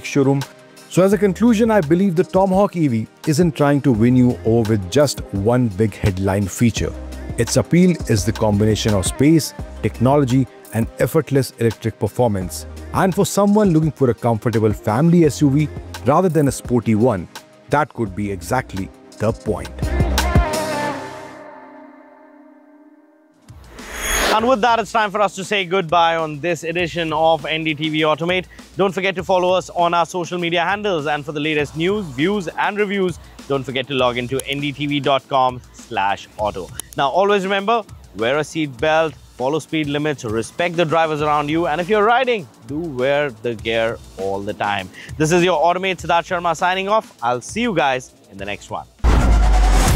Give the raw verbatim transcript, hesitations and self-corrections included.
showroom. So as a conclusion, I believe the Tomahawk E V isn't trying to win you over with just one big headline feature. Its appeal is the combination of space, technology, and effortless electric performance. And for someone looking for a comfortable family S U V rather than a sporty one, that could be exactly the point. And with that, it's time for us to say goodbye on this edition of N D T V Automate. Don't forget to follow us on our social media handles. And for the latest news, views, and reviews, don't forget to log into N D T V dot com slash auto. Now, always remember, wear a seat belt, follow speed limits, respect the drivers around you, and if you're riding, do wear the gear all the time. This is your Automate Siddharth Sharma signing off. I'll see you guys in the next one.